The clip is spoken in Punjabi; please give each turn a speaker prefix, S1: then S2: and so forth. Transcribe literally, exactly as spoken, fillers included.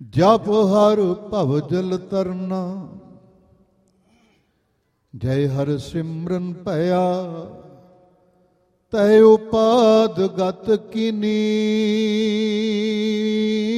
S1: ਜਪ ਹਰ ਭਵ ਜਲ ਤਰਨਾ, ਜੈ ਹਰ ਸਿਮਰਨ ਭਇਆ, ਤੈ ਉਪਾਦ ਗਤ ਕੀਨੀ।